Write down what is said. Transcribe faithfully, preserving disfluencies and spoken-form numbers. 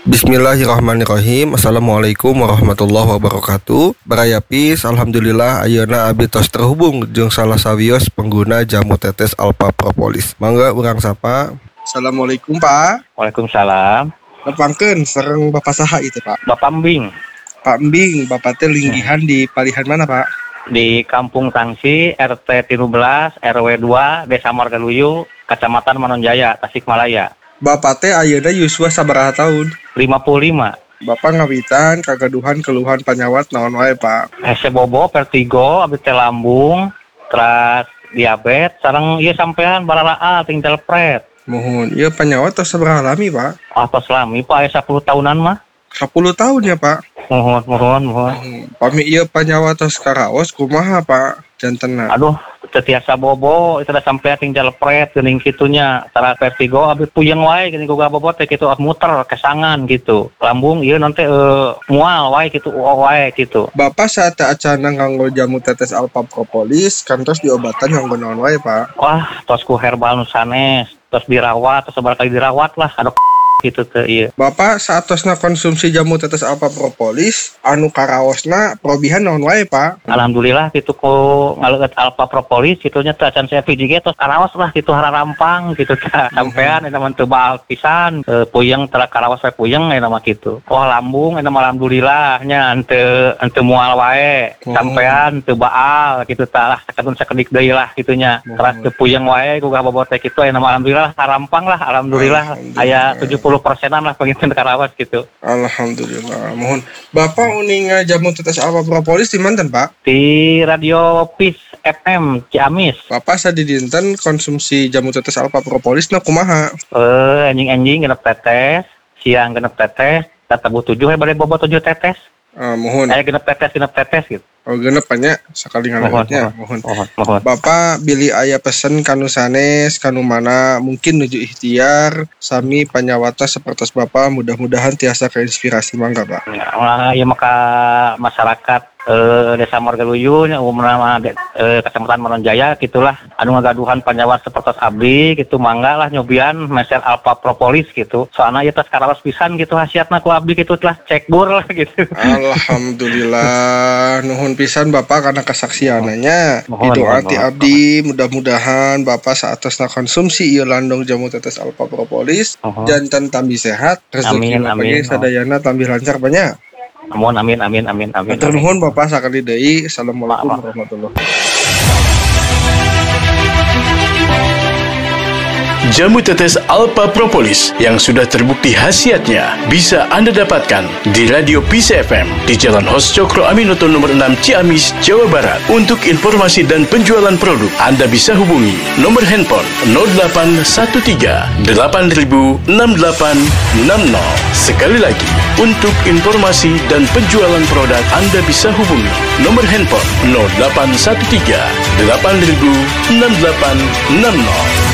Bismillahirrahmanirrahim. Assalamualaikum warahmatullahi wabarakatuh. Barayapis, alhamdulillah ayeuna abdi tos terhubung jeung salah sawios pengguna jamu tetes Alpha Propolis. Mangga urang sapa. Assalamualaikum Pak. Waalaikumsalam. Nepangkeun sareng Bapak saha itu Pak? Bapak Mbing. Pak Mbing, Bapak teh linggihan di palihan mana Pak? Di Kampung Tangsi, R T tiga belas, R W dua, Desa Margaluyu, Kecamatan Manonjaya, Tasikmalaya. Bapak teh ayeuna yuswa sabaraha tahun? lima puluh lima. Bapak ngawitan kagaduhan keluhan panyawat naon wae Pak? Hese bobo, vertigo, abdi teh lambung, terus diabetes, sareng ieu sampean baralaa tinggal pret. Mohon, ieu panyawat tos sabaraha lami Pak? Atos lami Pak, aya sepuluh tahunan mah. sepuluh tahun ya Pak? Mohon, mohon, mohon. Pami ieu panyawat tos karaos kumaha Pak? Jantenna. Aduh, tetiasa bobo, itu udah sampai tinggal pret, geuning kitunya. Tara vertigo, abis puyeng wae, geuning goga bobo teh gitu, muter, kesangan gitu. Lambung, iya nanti uh, mual wae gitu, wae gitu. Bapak saat acana nganggo jamu tetes Alpha Propolis, kantos diobatan nganggo naon wae Pak? Wah, tos ku herbal nusanes, tos dirawat, tos sebar kali dirawat lah, aduh gitu teh iya. Bapak saatosna konsumsi jamu tetes Alpha Propolis, anu karaosna probihan naon wae Pak? Alhamdulillah gitu ku ngaleueut Alpha Propolis kitunya teh acan saya piji ge tos karaos lah gitu hararampang gitu tah. Sampean eta mah teu baal pisan, e, puyeng tara karaos wae puyeng eta mah kitu. Oh lambung eta mah alhamdulillah nya henteu henteu mual wae. Sampean teu baal gitu tah lah sakadun sakedik deui lah kitunya. Teras teu puyeng wae gugah bobot teh kitu aya mah alhamdulillah harampang lah alhamdulillah aya tujuh puluh persenan lah penginten karawas gitu. Alhamdulillah. Mohon Bapak uning jamu tetes Alpha Propolis di manten Pak? Di Radio Peace F M Ciamis. Bapak sadi dinten konsumsi jamu tetes Alpha Propolis na kumaha? Eh anjing-anjing genep tetes, siang genep tetes, tabu tujuh bade bobo tujuh tetes. Uh, mohon. Aya genep tetes genep tetes gitu. Oh genep nya sakali ngaleutnya. Mohon. Mohon. Mohon. Bapak bili aya pesen kanu sanes kanu mana mungkin nuju ikhtiar sami panyawata sapertos Bapak mudah-mudahan tiasa keinspirasi mangga Pak. Ya, ya maka masyarakat eh, Desa Margaluyu nya umumna eh, Kecamatan Manonjaya gitulah anu ngagaduhan panyawat sapertos abdi gitu mangga lah nyobian meser Alpha Propolis gitu. Soalna ieu teh karaos pisan gitu hasiatna ku abdi gitu telah cek bur lah gitu. Alhamdulillah nuhun pisan Bapak karena kesaksiananya. Itu arti abdi mudah-mudahan Bapak saatosna konsumsi ieu landong jamu tetes Alpha Propolis janten tambi sehat rezeki bagi sadayana tambi lancar banyak. Amin amin amin amin amin. Matur nuhun Bapak sakali deui. Assalamualaikum warahmatullahi Jamu tetes Alpha Propolis yang sudah terbukti khasiatnya bisa Anda dapatkan di Radio Peace F M di Jalan Hos Cokro Aminoto nomor enam Ciamis, Jawa Barat. Untuk informasi dan penjualan produk, Anda bisa hubungi nomor handphone nol delapan satu tiga delapan nol enam delapan enam nol. Sekali lagi, untuk informasi dan penjualan produk, Anda bisa hubungi nomor handphone nol delapan satu tiga delapan nol enam delapan enam nol.